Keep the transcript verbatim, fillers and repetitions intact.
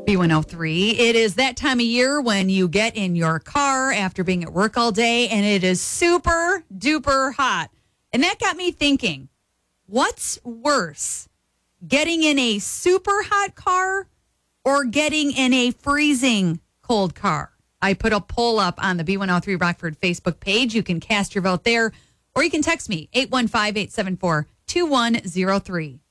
B one oh three. It is that time of year when you get in your car after being at work all day and it is super duper hot. And that got me thinking, what's worse, getting in a super hot car or getting in a freezing cold car? I put a poll up on the B one oh three Rockford Facebook page. You can cast your vote there, or you can text me, eight one five, eight seven four, two one zero three.